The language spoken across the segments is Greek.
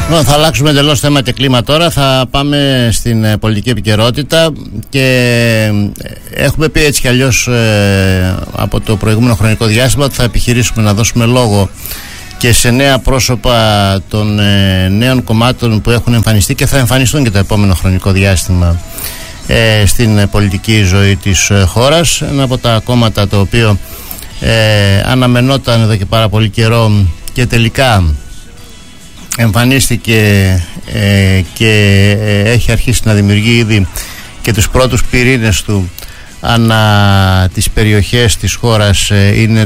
Θα αλλάξουμε εντελώς θέμα και κλίμα τώρα. Θα πάμε στην πολιτική επικαιρότητα και έχουμε πει έτσι κι αλλιώς από το προηγούμενο χρονικό διάστημα ότι θα επιχειρήσουμε να δώσουμε λόγο και σε νέα πρόσωπα των νέων κομμάτων που έχουν εμφανιστεί και θα εμφανιστούν και το επόμενο χρονικό διάστημα στην πολιτική ζωή της χώρας. Ένα από τα κόμματα το οποίο αναμενόταν εδώ και πάρα πολύ καιρό και τελικά εμφανίστηκε και έχει αρχίσει να δημιουργεί ήδη και τους πρώτους πυρήνες του ανά τις περιοχές της χώρας είναι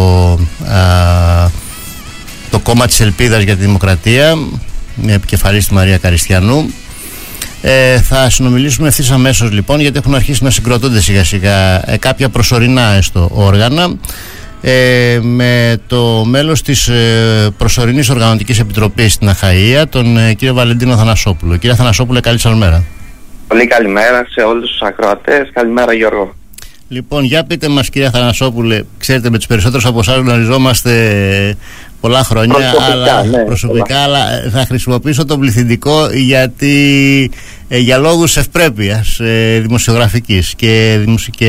το κόμμα της Ελπίδας για τη Δημοκρατία, με επικεφαλής τη Μαρία Καριστιανού. Θα συνομιλήσουμε ευθύς αμέσως λοιπόν, γιατί έχουν αρχίσει να συγκροτούνται σιγά σιγά κάποια προσωρινά έστω όργανα με το μέλος της προσωρινής οργανωτικής επιτροπής στην Αχαΐα, τον κύριο Βαλεντίνο Θανασόπουλο. Κύριε Θανασόπουλε, καλή σας μέρα. Πολύ καλημέρα σε όλους τους ακροατές. Καλημέρα, Γιώργο. Λοιπόν, για πείτε μας, κύριε Θανασόπουλε, ξέρετε, με τους περισσότερους από εσάς γνωριζόμαστε πολλά χρόνια, προσωπικά, αλλά θα χρησιμοποιήσω τον πληθυντικό γιατί για λόγους ευπρέπειας δημοσιογραφικής και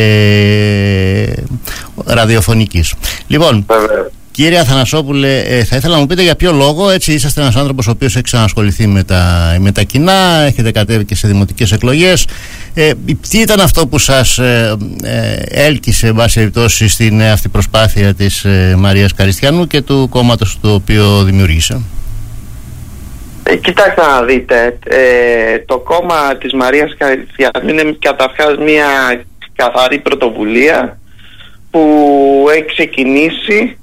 ραδιοφωνικής. Λοιπόν, κύριε Αθανασόπουλε, θα ήθελα να μου πείτε για ποιο λόγο, έτσι είσαστε ένας άνθρωπος ο οποίος έχει ξανασχοληθεί με τα κοινά, έχετε κατέβει και σε δημοτικές εκλογές. Τι ήταν αυτό που σας έλκυσε, εν πάση περιπτώσει, στην αυτή προσπάθεια της Μαρίας Καριστιανού και του κόμματος το οποίο δημιούργησε? Κοιτάξτε να δείτε, το κόμμα της Μαρίας Καριστιανού είναι καταρχάς μια καθαρή πρωτοβουλία που έχει ξεκινήσει,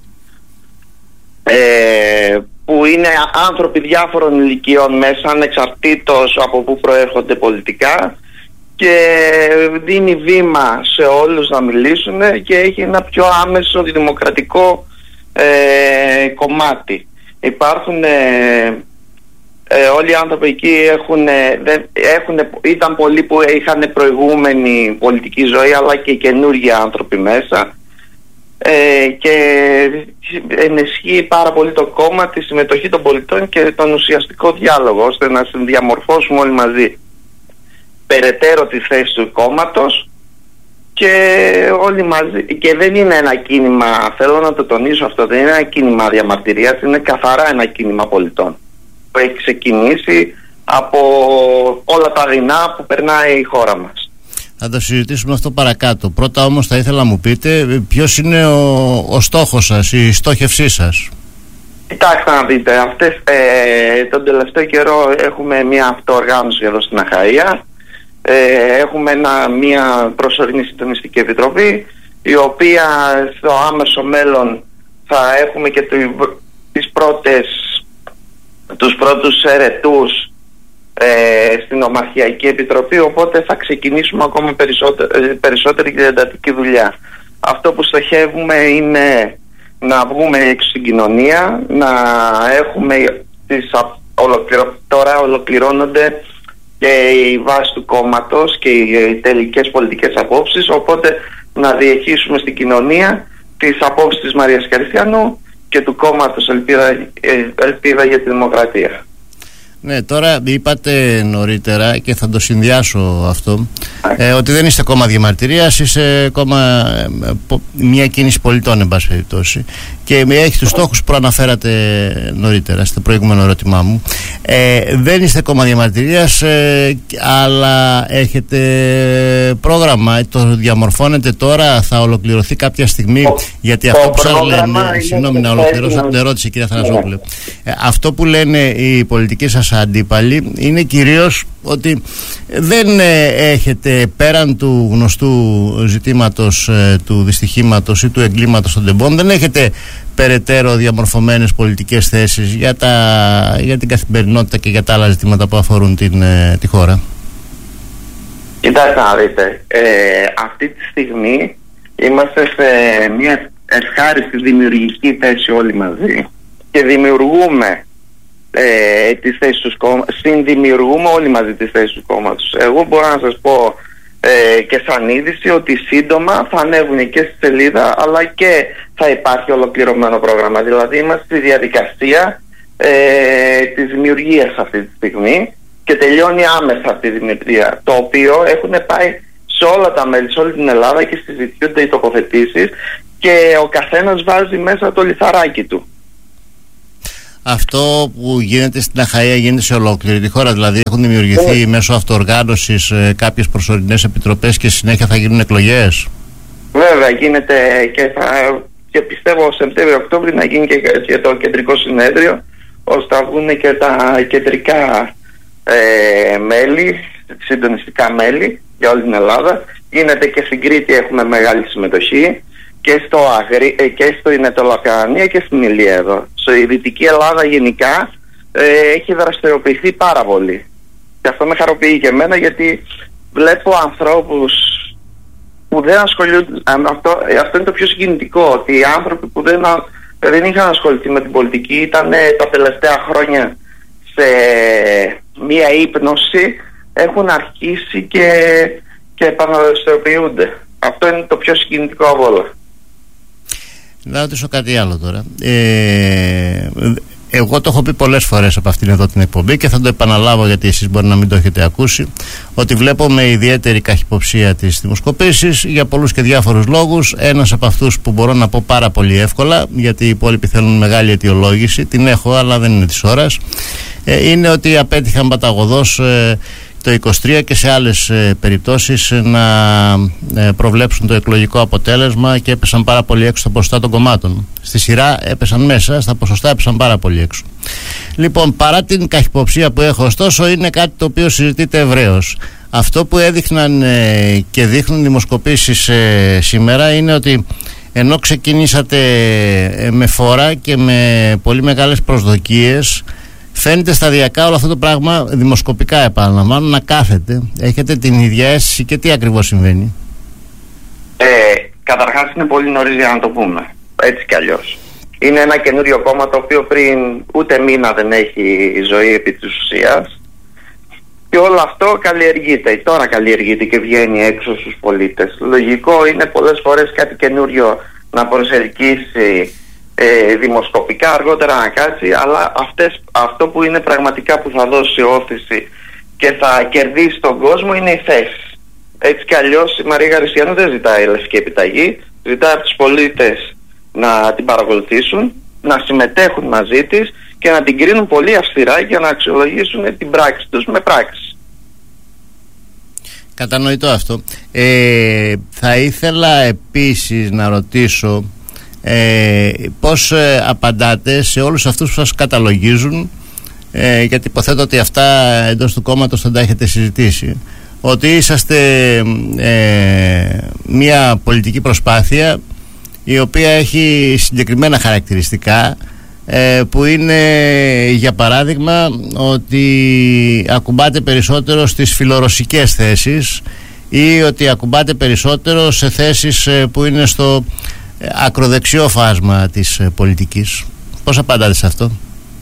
που είναι άνθρωποι διάφορων ηλικιών μέσα, ανεξαρτήτως από πού προέρχονται πολιτικά, και δίνει βήμα σε όλους να μιλήσουν και έχει ένα πιο άμεσο δημοκρατικό κομμάτι. Υπάρχουν όλοι οι άνθρωποι εκεί ήταν πολλοί που είχαν προηγούμενη πολιτική ζωή, αλλά και καινούργιοι άνθρωποι μέσα, και ενισχύει πάρα πολύ το κόμμα, τη συμμετοχή των πολιτών και τον ουσιαστικό διάλογο, ώστε να διαμορφώσουμε όλοι μαζί περαιτέρω τη θέση του κόμματος και όλοι μαζί. Και δεν είναι ένα κίνημα, θέλω να το τονίσω αυτό, δεν είναι ένα κίνημα διαμαρτυρίας, είναι καθαρά ένα κίνημα πολιτών που έχει ξεκινήσει από όλα τα δεινά που περνάει η χώρα μας. Θα το συζητήσουμε αυτό παρακάτω. Πρώτα όμως θα ήθελα να μου πείτε ποιος είναι ο στόχος σας, η στόχευσή σας. Κοιτάξτε να δείτε, τον τελευταίο καιρό έχουμε μια αυτοοργάνωση εδώ στην Αχαΐα. Έχουμε μια προσωρινή συντονιστική επιτροπή, η οποία στο άμεσο μέλλον θα έχουμε και τους πρώτους ερετούς στην Ομαρχιακή Επιτροπή, οπότε θα ξεκινήσουμε ακόμα περισσότερη και εντατική δουλειά. Αυτό που στοχεύουμε είναι να βγούμε έξω στην κοινωνία, να έχουμε τώρα ολοκληρώνονται και η βάση του κόμματος και οι τελικές πολιτικές απόψεις, οπότε να διεχίσουμε στην κοινωνία τις απόψεις της Μαρίας Καριστιανού και του κόμματος Ελπίδα για τη Δημοκρατία. Ναι, τώρα είπατε νωρίτερα και θα το συνδυάσω αυτό, ότι δεν είστε κόμμα διαμαρτυρίας, είστε κόμμα μια κίνηση πολιτών, εν πάση περιπτώσει, και έχει τους στόχους που προαναφέρατε νωρίτερα στο προηγούμενο ερώτημά μου. Δεν είστε κόμμα διαμαρτυρίας, αλλά έχετε πρόγραμμα, το διαμορφώνετε τώρα, θα ολοκληρωθεί κάποια στιγμή? Γιατί αυτό που σας λένε, συγγνώμη να ολοκληρώσω την ερώτηση, κύριε Θανασόπουλε, αυτό που λένε οι πολιτικοί σας αντίπαλοι είναι κυρίως ότι δεν έχετε, πέραν του γνωστού ζητήματος του δυστυχήματος ή του εγκλήματος των τεμπών, δεν έχετε περαιτέρω διαμορφωμένες πολιτικές θέσεις για την καθημερινότητα και για τα άλλα ζητήματα που αφορούν τη χώρα. Κοιτάξτε να δείτε, αυτή τη στιγμή είμαστε σε μια ευχάριστη δημιουργική θέση όλοι μαζί και δημιουργούμε τις θέσεις του κόμματος, συνδημιουργούμε όλοι μαζί τις θέσεις του κόμματος. Εγώ μπορώ να σας πω και σαν είδηση ότι σύντομα θα ανέβουν και στη σελίδα, αλλά και θα υπάρχει ολοκληρωμένο πρόγραμμα. Δηλαδή είμαστε στη διαδικασία της δημιουργίας αυτή τη στιγμή και τελειώνει άμεσα αυτή η δημιουργία, το οποίο έχουν πάει σε όλα τα μέλη, σε όλη την Ελλάδα και συζητιούνται οι τοποθετήσεις και ο καθένας βάζει μέσα το λιθαράκι του. Αυτό που γίνεται στην Αχαΐα γίνεται σε ολόκληρη τη χώρα, δηλαδή έχουν δημιουργηθεί μέσω αυτοοργάνωσης κάποιες προσωρινές επιτροπές και συνέχεια θα γίνουν εκλογές? Βέβαια γίνεται και πιστεύω Σεπτέμβριο-Οκτώβριο να γίνει και το κεντρικό συνέδριο, ώστε να βγουν και τα κεντρικά μέλη, συντονιστικά μέλη για όλη την Ελλάδα. Γίνεται και στην Κρήτη, έχουμε μεγάλη συμμετοχή και στο Ινετολακρανία και στην Ηλία εδώ. Η Δυτική Ελλάδα γενικά έχει δραστηριοποιηθεί πάρα πολύ και αυτό με χαροποιεί και εμένα, γιατί βλέπω ανθρώπους που δεν ασχολούνται. Αυτό είναι το πιο συγκινητικό, ότι οι άνθρωποι που δεν είχαν ασχοληθεί με την πολιτική ήταν τα τελευταία χρόνια σε μία ύπνωση, έχουν αρχίσει και επαναδραστηριοποιούνται. Αυτό είναι το πιο συγκινητικό από όλα. Να ρωτήσω κάτι άλλο τώρα. Εγώ το έχω πει πολλές φορές από αυτήν εδώ την εκπομπή και θα το επαναλάβω, γιατί εσείς μπορεί να μην το έχετε ακούσει, ότι βλέπω με ιδιαίτερη καχυποψία τις δημοσκοπήσεις για πολλούς και διάφορους λόγους. Ένας από αυτούς που μπορώ να πω πάρα πολύ εύκολα, γιατί οι υπόλοιποι θέλουν μεγάλη αιτιολόγηση, την έχω αλλά δεν είναι της ώρας, είναι ότι απέτυχαν παταγωδώς το 23 και σε άλλες περιπτώσεις να προβλέψουν το εκλογικό αποτέλεσμα και έπεσαν πάρα πολύ έξω στα ποσοστά των κομμάτων. Στη σειρά έπεσαν μέσα, στα ποσοστά έπεσαν πάρα πολύ έξω. Λοιπόν, παρά την καχυποψία που έχω, ωστόσο είναι κάτι το οποίο συζητείται ευρέως. Αυτό που έδειχναν και δείχνουν δημοσκοπήσεις σήμερα είναι ότι ενώ ξεκινήσατε με φόρα και με πολύ μεγάλες προσδοκίες, φαίνεται σταδιακά όλο αυτό το πράγμα, δημοσκοπικά επαναλαμβάνω, να κάθεται. Έχετε την ίδια αίσθηση και τι ακριβώς συμβαίνει? Καταρχάς είναι πολύ νωρίς για να το πούμε, έτσι κι αλλιώς. Είναι ένα καινούριο κόμμα το οποίο πριν ούτε μήνα δεν έχει ζωή επί της ουσίας και όλο αυτό καλλιεργείται. Τώρα καλλιεργείται και βγαίνει έξω στους πολίτες. Λογικό είναι πολλές φορές κάτι καινούριο να προσελκύσει δημοσκοπικά, αργότερα να κάτσει, αλλά αυτό που είναι πραγματικά που θα δώσει όθηση και θα κερδίσει τον κόσμο είναι οι θέσεις. Έτσι κι αλλιώς η Μαρία Γαρισιανού δεν ζητάει λευκή επιταγή, ζητάει από τους πολίτες να την παρακολουθήσουν, να συμμετέχουν μαζί της και να την κρίνουν πολύ αυστηρά για να αξιολογήσουν την πράξη τους με πράξεις. Κατανοητό αυτό. Θα ήθελα επίσης να ρωτήσω πώς απαντάτε σε όλους αυτούς που σας καταλογίζουν, γιατί υποθέτω ότι αυτά εντός του κόμματος δεν τα έχετε συζητήσει, ότι είσαστε μια πολιτική προσπάθεια η οποία έχει συγκεκριμένα χαρακτηριστικά, που είναι για παράδειγμα ότι ακουμπάτε περισσότερο στις φιλορωσικές θέσεις ή ότι ακουμπάτε περισσότερο σε θέσεις που είναι στο ακροδεξιό φάσμα της πολιτικής. Πώς απαντάτε σε αυτό?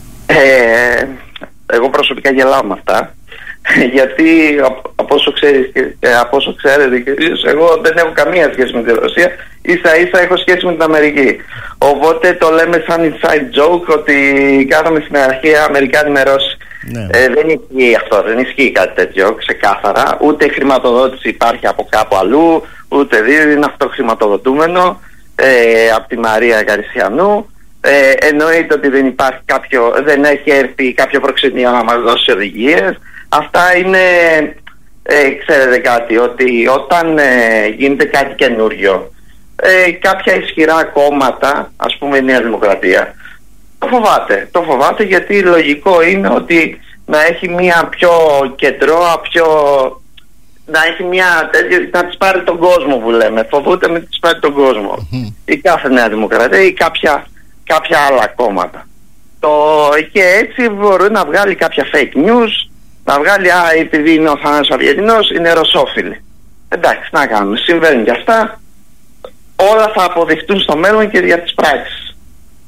Εγώ προσωπικά γελάω με αυτά, γιατί από όσο ξέρετε και εσείς, εγώ δεν έχω καμία σχέση με τη Ρωσία, ίσα ίσα έχω σχέση με την Αμερική. Οπότε το λέμε σαν inside joke ότι κάθομαι στην αρχή Αμερικάνοι με Ρώσοι. Ναι. Δεν ισχύει αυτό, δεν ισχύει κάτι τέτοιο ξεκάθαρα. Ούτε χρηματοδότηση υπάρχει από κάπου αλλού, ούτε είναι αυτοχρηματοδοτούμενο από τη Μαρία Γαρισιανού. Εννοείται ότι δεν έχει έρθει κάποιο προξενείο να μας δώσει οδηγίες. Αυτά είναι, ξέρετε κάτι, ότι όταν γίνεται κάτι καινούριο, κάποια ισχυρά κόμματα, ας πούμε η Νέα Δημοκρατία, το φοβάται γιατί λογικό είναι ότι να έχει μια πιο κεντρώα, να έχει μια τέτοια, να της πάρει τον κόσμο που λέμε. Φοβούνται να της πάρει τον κόσμο. Η κάθε Νέα Δημοκρατία ή κάποια άλλα κόμματα. Και έτσι μπορεί να βγάλει κάποια fake news, να βγάλει επειδή είναι ο Θανάσης Αυγερινός, είναι ρωσόφιλοι. Εντάξει, να κάνουμε. Συμβαίνουν και αυτά. Όλα θα αποδειχτούν στο μέλλον και για τις πράξεις.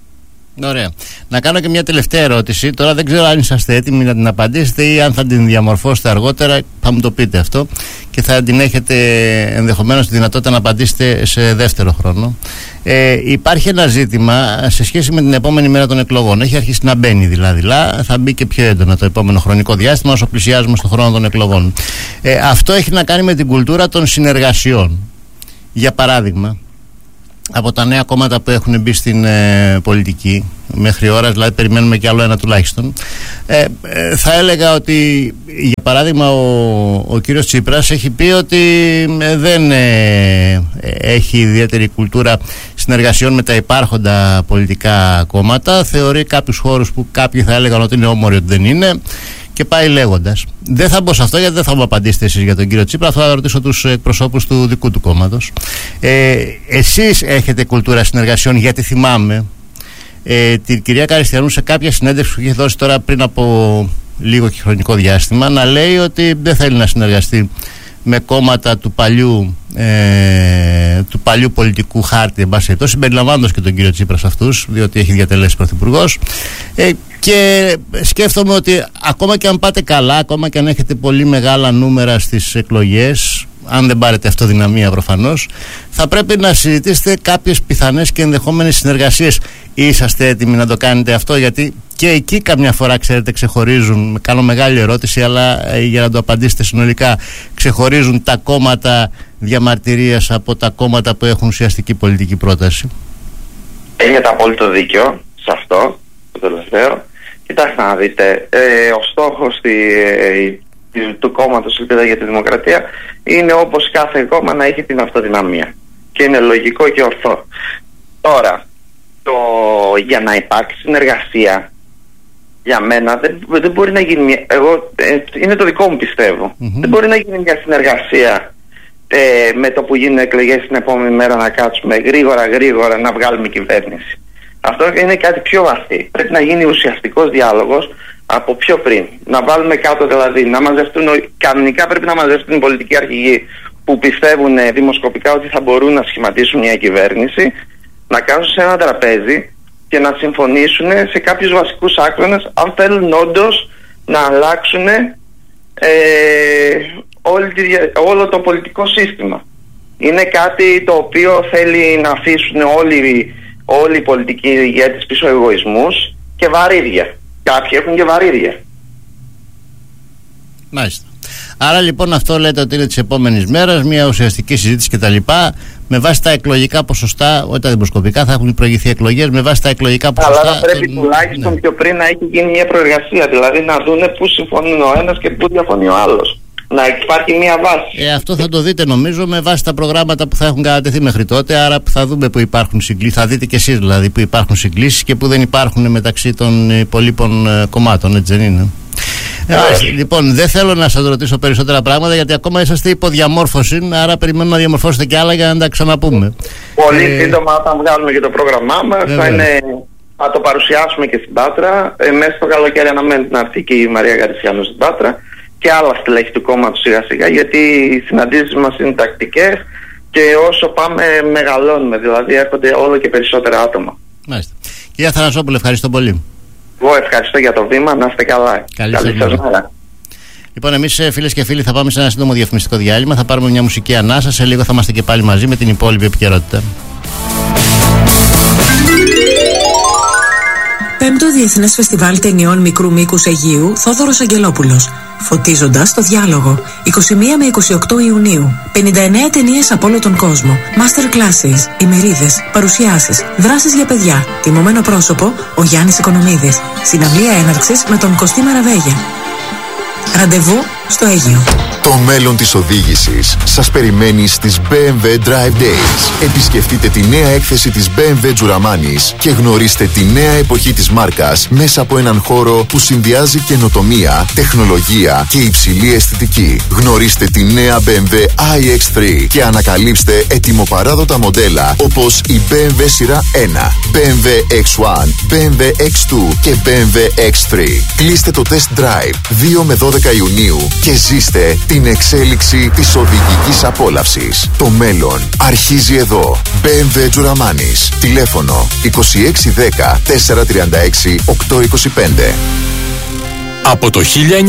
Ωραία. Να κάνω και μια τελευταία ερώτηση. Τώρα δεν ξέρω αν είσαστε έτοιμοι να την απαντήσετε ή αν θα την διαμορφώσετε αργότερα. Θα μου το πείτε αυτό και θα την έχετε ενδεχομένως τη δυνατότητα να απαντήσετε σε δεύτερο χρόνο. Υπάρχει ένα ζήτημα σε σχέση με την επόμενη μέρα των εκλογών. Έχει αρχίσει να μπαίνει δειλά-δειλά. Θα μπει και πιο έντονα το επόμενο χρονικό διάστημα όσο πλησιάζουμε στον χρόνο των εκλογών. Αυτό έχει να κάνει με την κουλτούρα των συνεργασιών. Για παράδειγμα, από τα νέα κόμματα που έχουν μπει στην πολιτική μέχρι ώρας, δηλαδή περιμένουμε κι άλλο ένα τουλάχιστον, θα έλεγα ότι για παράδειγμα ο κύριος Τσίπρας έχει πει ότι δεν έχει ιδιαίτερη κουλτούρα συνεργασιών με τα υπάρχοντα πολιτικά κόμματα, θεωρεί κάποιους χώρους που κάποιοι θα έλεγαν ότι είναι όμοροι ότι δεν είναι και πάει λέγοντας. Δεν θα μπω σε αυτό γιατί δεν θα μου απαντήσετε εσείς για τον κύριο Τσίπρα. Αυτό θα ρωτήσω τους εκπροσώπους του δικού του κόμματος. Εσείς έχετε κουλτούρα συνεργασιών? Γιατί θυμάμαι την κυρία Καριστιανού σε κάποια συνέντευξη που είχε δώσει τώρα πριν από λίγο και χρονικό διάστημα να λέει ότι δεν θέλει να συνεργαστεί με κόμματα του παλιού πολιτικού χάρτη, εν πάση περιπτώσει, συμπεριλαμβάνοντας και τον κύριο Τσίπρα σε αυτούς, διότι έχει διατελέσει πρωθυπουργός. Και σκέφτομαι ότι ακόμα και αν πάτε καλά, ακόμα και αν έχετε πολύ μεγάλα νούμερα στις εκλογές, αν δεν πάρετε αυτοδυναμία προφανώς, θα πρέπει να συζητήσετε κάποιες πιθανές και ενδεχόμενες συνεργασίες. Είσαστε έτοιμοι να το κάνετε αυτό? Γιατί και εκεί καμιά φορά, ξέρετε, ξεχωρίζουν, κάνω μεγάλη ερώτηση αλλά για να το απαντήσετε συνολικά, ξεχωρίζουν τα κόμματα διαμαρτυρίας από τα κόμματα που έχουν ουσιαστική πολιτική πρόταση. Έχετε απόλυτο δίκιο σε αυτό το τελευταίο. Κοιτάξτε να δείτε, ο στόχος του κόμματος Ελπίδα για τη Δημοκρατία είναι όπως κάθε κόμμα να έχει την αυτοδυναμία και είναι λογικό και ορθό. Τώρα, για να υπάρξει συνεργασία, για μένα δεν μπορεί να γίνει είναι το δικό μου πιστεύω, δεν μπορεί να γίνει μια συνεργασία με το που γίνουν εκλογές την επόμενη μέρα να κάτσουμε γρήγορα να βγάλουμε κυβέρνηση. Αυτό είναι κάτι πιο βαθύ. Πρέπει να γίνει ουσιαστικός διάλογος από πιο πριν. Να βάλουμε κάτω δηλαδή, να μαζευτούν, κανονικά πρέπει να μαζευτούν οι πολιτικοί αρχηγοί που πιστεύουν δημοσκοπικά ότι θα μπορούν να σχηματίσουν μια κυβέρνηση, να κάτσουν σε ένα τραπέζι και να συμφωνήσουν σε κάποιους βασικούς άξονες αν θέλουν όντως να αλλάξουν όλο το πολιτικό σύστημα. Είναι κάτι το οποίο θέλει να αφήσουν όλοι οι πολιτικοί ηγέτες πίσω εγωισμούς και βαρύδια. Κάποιοι έχουν και βαρύδια. Μάλιστα. Άρα λοιπόν αυτό λέτε ότι είναι της επόμενης μέρας, μια ουσιαστική συζήτηση κτλ. Με βάση τα εκλογικά ποσοστά, όχι τα δημοσκοπικά, θα έχουν προηγηθεί εκλογές, με βάση τα εκλογικά ποσοστά. Αλλά θα πρέπει τουλάχιστον πιο πριν να έχει γίνει μια προεργασία, δηλαδή να δούνε πού συμφωνούν ο ένας και πού διαφωνεί ο άλλος. Να υπάρχει μια βάση. Αυτό θα το δείτε νομίζω με βάση τα προγράμματα που θα έχουν κατατεθεί μέχρι τότε. Άρα θα δούμε που υπάρχουν συγκλήσεις. Θα δείτε κι εσείς δηλαδή που υπάρχουν συγκλήσεις και που δεν υπάρχουν μεταξύ των υπολείπων κομμάτων, έτσι δεν είναι? Λοιπόν, δεν θέλω να σας ρωτήσω περισσότερα πράγματα γιατί ακόμα είσαστε υποδιαμόρφωση. Άρα περιμένω να διαμορφώσετε κι άλλα για να τα ξαναπούμε. Πολύ σύντομα, όταν βγάλουμε και το πρόγραμμά μας, θα το παρουσιάσουμε και στην Πάτρα. Μέσα στο καλοκαίρι αναμένεται να έρθει και η Μαρία Καριστιανού στην Πάτρα και άλλα στελέχη του κόμματος σιγά-σιγά, γιατί οι συναντήσεις μας είναι τακτικές και όσο πάμε μεγαλώνουμε, δηλαδή έρχονται όλο και περισσότερα άτομα. Μάλιστα. Κυρία Αθανασόπουλε, ευχαριστώ πολύ. Εγώ ευχαριστώ για το βήμα, να είστε καλά. Καλή σας μέρα. Λοιπόν, εμείς φίλες και φίλοι θα πάμε σε ένα σύντομο διαφημιστικό διάλειμμα, θα πάρουμε μια μουσική ανάσα, σε λίγο θα είμαστε και πάλι μαζί με την υπόλοιπη επικαιρότητα. Πέμπτο Διεθνές Φεστιβάλ Ταινιών Μικρού Μήκους Αιγείου Θόδωρος Αγγελόπουλος. Φωτίζοντας το διάλογο. 21 με 28 Ιουνίου. 59 ταινίες από όλο τον κόσμο. Master classes, ημερίδες, παρουσιάσεις, δράσεις για παιδιά. Τιμωμένο πρόσωπο, ο Γιάννης Οικονομίδης. Συναυλία έναρξης με τον Κωστή Μαραβέγια. Ραντεβού στο Αίγυο. Το μέλλον της οδήγησης σας περιμένει στις BMW Drive Days. Επισκεφτείτε τη νέα έκθεση της BMW Τζουραμάνης και γνωρίστε τη νέα εποχή της μάρκας μέσα από έναν χώρο που συνδυάζει καινοτομία, τεχνολογία και υψηλή αισθητική. Γνωρίστε τη νέα BMW iX3 και ανακαλύψτε ετοιμοπαράδοτα μοντέλα όπως η BMW σειρά 1, BMW X1, BMW X2 και BMW X3. Κλείστε το test drive 2 με 12 Ιουνίου και ζήστε την την εξέλιξη της οδηγικής απόλαυσης. Το μέλλον αρχίζει εδώ. BMW Τζουραμάνης. Τηλέφωνο 2610 436 825. Από το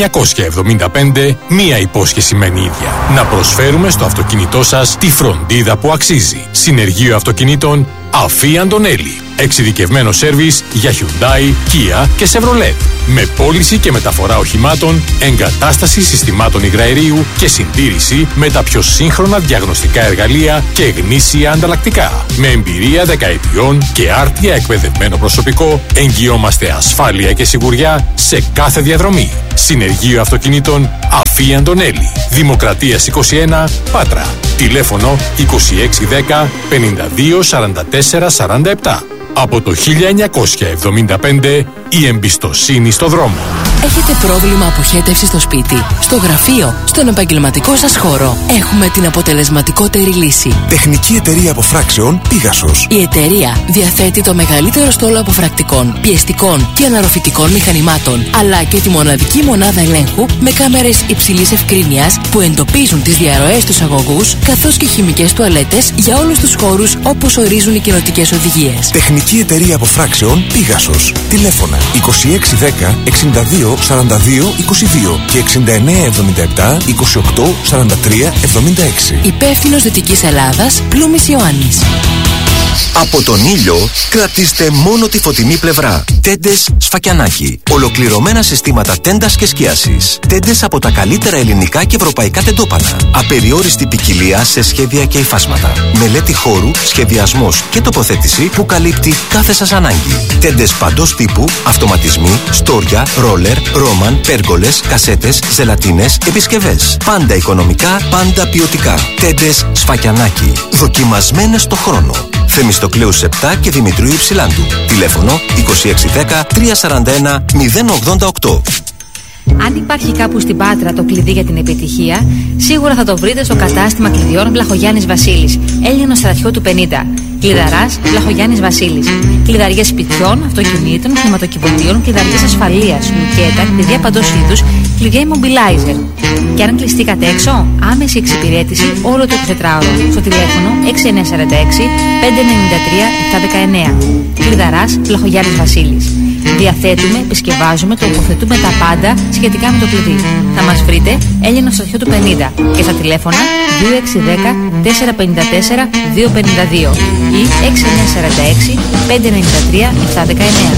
1975, μία υπόσχεση μένει ίδια. Να προσφέρουμε στο αυτοκίνητό σας τη φροντίδα που αξίζει. Συνεργείο αυτοκινήτων Αφή Αντωνέλη. Εξειδικευμένο σέρβις για Hyundai, Kia και Chevrolet. Με πώληση και μεταφορά οχημάτων, εγκατάσταση συστημάτων υγραερίου και συντήρηση με τα πιο σύγχρονα διαγνωστικά εργαλεία και γνήσια ανταλλακτικά. Με εμπειρία δεκαετιών και άρτια εκπαιδευμένο προσωπικό, εγγυόμαστε ασφάλεια και σιγουριά σε κάθε διαδρομή. Συνεργείο αυτοκινήτων Αφή Αντωνέλη. Δημοκρατίας 21, Πάτρα. Τηλέφωνο 2610 52 44 47. Από το 1975, η εμπιστοσύνη στο δρόμο. Έχετε πρόβλημα αποχέτευσης στο σπίτι, στο γραφείο, στον επαγγελματικό σας χώρο? Έχουμε την αποτελεσματικότερη λύση. Τεχνική εταιρεία αποφράξεων Πίγασος. Η εταιρεία διαθέτει το μεγαλύτερο στόλο αποφρακτικών, πιεστικών και αναρροφητικών μηχανημάτων, αλλά και τη μοναδική μονάδα ελέγχου με κάμερες υψηλής ευκρίνειας που εντοπίζουν τις διαρροές στους αγωγούς, καθώς και χημικές τουαλέτες για όλους τους χώρους όπως ορίζουν οι κοινοτικές οδηγίες. Τεχνική εταιρεία αποφράξεων Πίγασος. Τηλέφωνα 2610 62 42 22 και 6977 28 43 76. Υπεύθυνος Δυτικής Ελλάδας, Πλούμης Ιωάννης. Από τον ήλιο κρατήστε μόνο τη φωτεινή πλευρά. Τέντες Σφακιανάκι. Ολοκληρωμένα συστήματα τέντας και σκίασης. Τέντες από τα καλύτερα ελληνικά και ευρωπαϊκά τεντόπανα. Απεριόριστη ποικιλία σε σχέδια και υφάσματα. Μελέτη χώρου, σχεδιασμός και τοποθέτηση που καλύπτει κάθε σας ανάγκη. Τέντες παντός τύπου, αυτοματισμοί, στόρια, ρόλερ, ρόμαν, πέργολες, κασέτες, ζελατίνες, επισκευές. Πάντα οικονομικά, πάντα ποιοτικά. Τέντες Σφακιανάκι. Δοκιμασμένες στο χρόνο. Θεμιστοκλέους 7 και Δημητρίου Υψηλάντου. Τηλέφωνο 2610 341 088. Αν υπάρχει κάπου στην Πάτρα το κλειδί για την επιτυχία, σίγουρα θα το βρείτε στο κατάστημα κλειδιών Βλαχογιάννης Βασίλης, Έλληνος στρατιώτου 50. Κλειδαράς Βλαχογιάννης Βασίλης. Κλειδαριές σπιτιών, αυτοκινήτων, χρηματοκιβωτίων, κλειδαριές ασφαλείας, λουκέτα, κλειδιά παντός είδους, κλειδιά immobilizer. Και αν κλειστήκατε έξω, άμεση εξυπηρέτηση όλο το 24ωρο στο τηλέφωνο 6946 593 719. Κλειδαράς Βλαχογιάννης Βασίλης. Διαθέτουμε, επισκευάζουμε, τοποθετούμε τα πάντα σχετικά με το κλειδί. Θα μας βρείτε Έλληνος στρατιώτου 50 και στα τηλέφωνα 2610 454 252 ή 6946 593 719.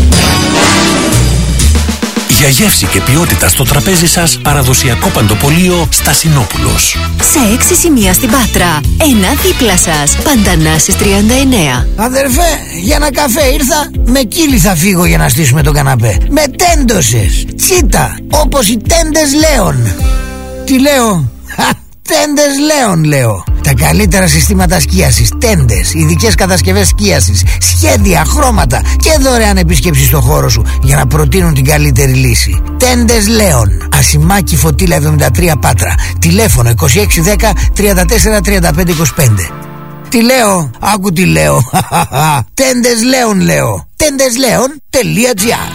Για γεύση και ποιότητα στο τραπέζι σας, παραδοσιακό παντοπολείο Στασινόπουλος. Σε 6 σημεία στην Πάτρα, ένα δίπλα σας. Παντανάσης 39. Αδερφέ, για ένα καφέ ήρθα. Με κύλι θα φύγω για να στήσουμε τον καναπέ. Με τέντωσες. Τσίτα, όπως οι τέντες Λέων. Τι λέω? Τέντες Λέων λέω. Τα καλύτερα συστήματα σκίασης, τέντες, ειδικές κατασκευές σκίασης, σχέδια, χρώματα και δωρεάν επίσκεψη στο χώρο σου για να προτείνουν την καλύτερη λύση. Τέντες Λέων. Ασημάκι Φωτίλα 73 Πάτρα. Τηλέφωνο 2610 34 35 25. Τι λέω? Άκου τι λέω. Τέντες Λέων λέω. Τέντεσλέων.gr.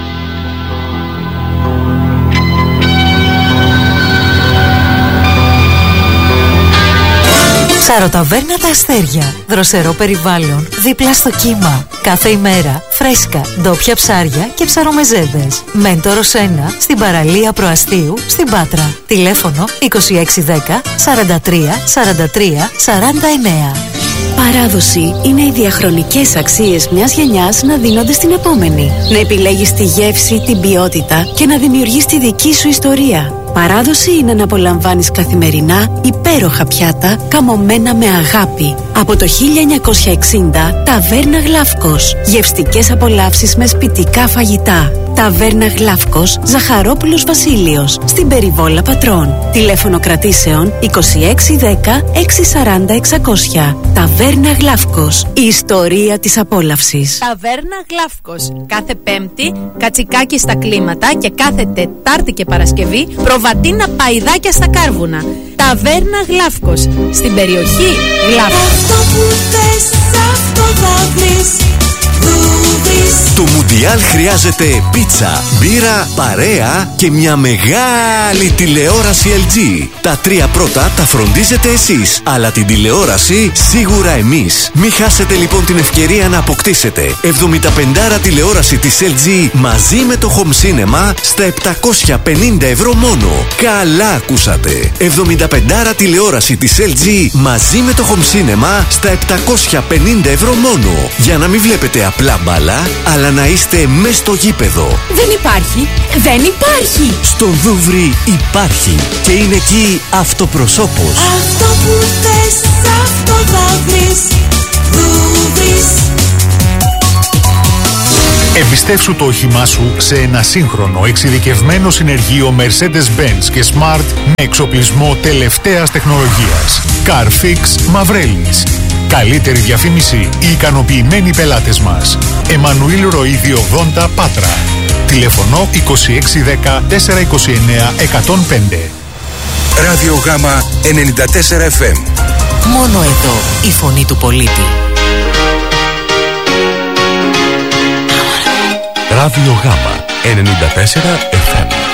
Ψαροταβέρνα Τα Αστέρια. Δροσερό περιβάλλον, δίπλα στο κύμα. Κάθε ημέρα φρέσκα, ντόπια ψάρια και ψαρομεζέδες. Μέντορος 1 στην παραλία Προαστίου στην Πάτρα. Τηλέφωνο 2610 43 43 49. Παράδοση είναι οι διαχρονικές αξίες μιας γενιάς να δίνονται στην επόμενη. Να επιλέγεις τη γεύση, την ποιότητα και να δημιουργείς τη δική σου ιστορία. Παράδοση είναι να απολαμβάνεις καθημερινά υπέροχα πιάτα καμωμένα με αγάπη. Από το 1960, Ταβέρνα Γλαύκος. Γευστικές απολαύσεις με σπιτικά φαγητά. Ταβέρνα Γλαύκος, Ζαχαρόπουλος Βασίλειος, στην Περιβόλα Πατρών. Τηλέφωνο κρατήσεων 2610 640 600. Ταβέρνα Γλαύκος. Η ιστορία της απόλαυσης. Ταβέρνα Γλαύκος. Κάθε Πέμπτη κατσικάκι στα κλίματα και κάθε Τετάρτη και Παρασκευή προβατίνα παϊδάκια στα κάρβουνα. Ταβέρνα Γλαύκος. Στην περιοχή Γλαύκος. Αυτό που θες, αυτό θα βρεις. Το Μουντιάλ χρειάζεται πίτσα, μπύρα, παρέα και μια μεγάλη τηλεόραση LG. Τα τρία πρώτα τα φροντίζετε εσείς, αλλά την τηλεόραση σίγουρα εμείς. Μην χάσετε λοιπόν την ευκαιρία να αποκτήσετε 75 τηλεόραση της LG μαζί με το Home Cinema στα 750 ευρώ μόνο. Καλά ακούσατε! 75 τηλεόραση της LG μαζί με το Home Cinema στα 750 ευρώ μόνο. Για να μην βλέπετε απλά μπάλα, αλλά να είστε μες στο γήπεδο. Δεν υπάρχει! Δεν υπάρχει! Στο Δούβρι υπάρχει και είναι εκεί αυτοπροσώπος. Αυτό που θες, αυτό θα βρεις. Δούβρις. Εμπιστεύσου το όχημά σου σε ένα σύγχρονο εξειδικευμένο συνεργείο Mercedes-Benz και Smart με εξοπλισμό τελευταίας τεχνολογίας. Carfix Μαυρέλης. Καλύτερη διαφήμιση, οι ικανοποιημένοι πελάτες μας. Εμμανουήλ Ροΐδη 80 Πάτρα. Τηλέφωνο 2610 429 105. Ράδιο Γάμα 94 FM. Μόνο εδώ η φωνή του πολίτη. Ράδιο Γάμα 94